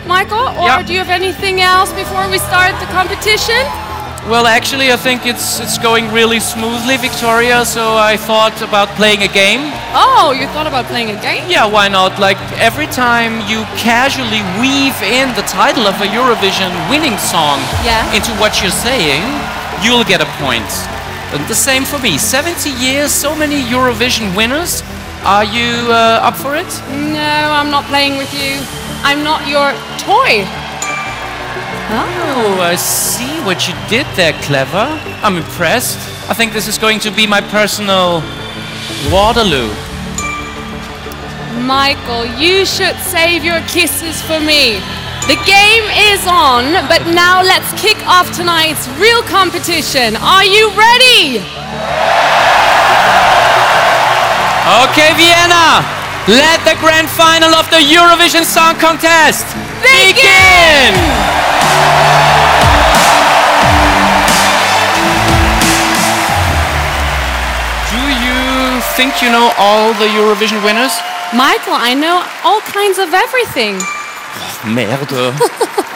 Michael? Or do you have anything else before we start the competition? Well, actually, I think it's going really smoothly, Victoria, so I thought about playing a game. Oh, you thought about playing a game? Yeah, why not? Like, every time you casually weave in the title of a Eurovision winning song into what you're saying, you'll get a point. And the same for me. 70 years, so many Eurovision winners. Are you up for it? No, I'm not playing with you. I'm not your toy. Oh, I see what you did there, Clever. I'm impressed. I think this is going to be my personal Waterloo. Michael, you should save your kisses for me. The game is on, but now let's kick off tonight's real competition. Are you ready? Okay, Vienna, let the grand final of the Eurovision Song Contest begin! Do you think you know all the Eurovision winners? Michael, I know all kinds of everything. Merde.